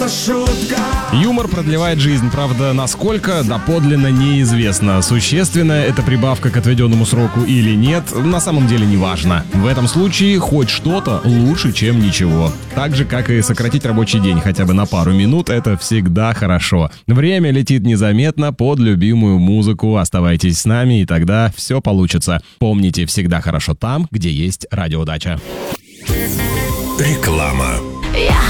Юмор продлевает жизнь, правда, насколько, доподлинно неизвестно. Существенная эта прибавка к отведенному сроку или нет, на самом деле не важно. В этом случае хоть что-то лучше, чем ничего. Так же, как и сократить рабочий день хотя бы на пару минут, это всегда хорошо. Время летит незаметно под любимую музыку. Оставайтесь с нами, и тогда все получится. Помните, всегда хорошо там, где есть радиоудача. Реклама. Я